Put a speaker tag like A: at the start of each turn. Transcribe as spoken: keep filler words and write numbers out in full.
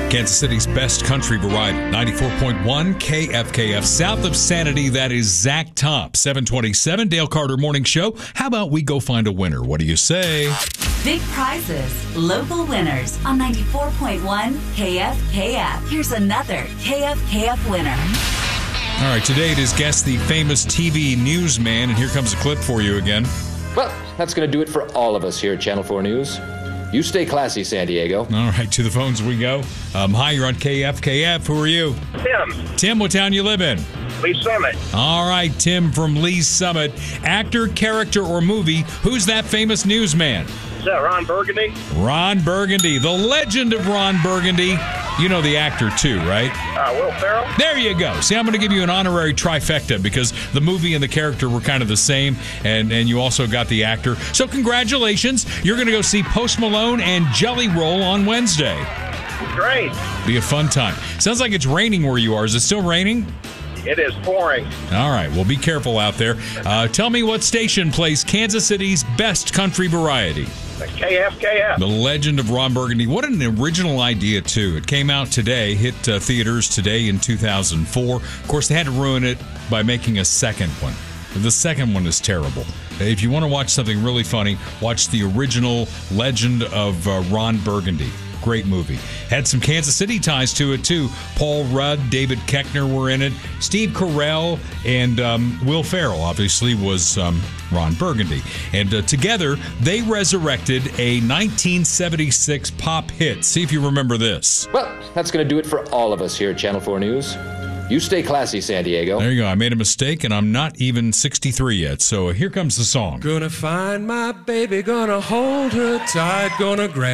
A: Kansas City's best country variety, ninety-four point one K F K F. South of Sanity, that is Zach Top. seven twenty-seven, Dale Carter Morning Show. How about we go find a winner? What do you say?
B: Big prizes, local winners on ninety-four point one K F K F. Here's another K F K F winner.
A: All right, today it is Guess the Famous T V Newsman, and here comes a clip for you again.
C: Well, that's going to do it for all of us here at Channel four News. You stay classy, San Diego.
A: All right, to the phones we go. Um, hi, you're on K F K F. Who are you?
D: Tim.
A: Tim, what town you live in?
D: Lee Summit.
A: All right, Tim from Lee's Summit. Actor, character, or movie, who's that famous newsman?
D: Is that Ron Burgundy?
A: Ron Burgundy, the legend of Ron Burgundy. You know the actor, too, right?
D: Uh, Will Ferrell.
A: There you go. See, I'm going to give you an honorary trifecta because the movie and the character were kind of the same, and, and you also got the actor. So congratulations. You're going to go see Post Malone and Jelly Roll on Wednesday.
D: Great.
A: Be a fun time. Sounds like it's raining where you are. Is it still raining?
D: It is pouring.
A: All right. Well, be careful out there. Uh, tell me what station plays Kansas City's best country variety.
D: The K F K F.
A: The Legend of Ron Burgundy. What an original idea, too. It came out today, hit uh, theaters today in two thousand four. Of course, they had to ruin it by making a second one. The second one is terrible. If you want to watch something really funny, watch the original Legend of uh, Ron Burgundy. Great movie. Had some Kansas City ties to it, too. Paul Rudd, David Koechner were in it. Steve Carell and um, Will Ferrell, obviously, was um, Ron Burgundy. And uh, together, they resurrected a nineteen seventy-six pop hit. See if you remember this.
C: Well, that's going to do it for all of us here at Channel four News. You stay classy, San Diego.
A: There you go. I made a mistake, and I'm not even sixty-three yet. So here comes the song.
E: Gonna find my baby, gonna hold her tight, gonna grab